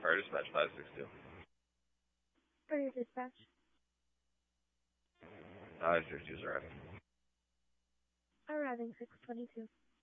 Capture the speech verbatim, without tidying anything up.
Fire dispatch five six two. For your dispatch. five six two is arriving. Arriving six twenty-two.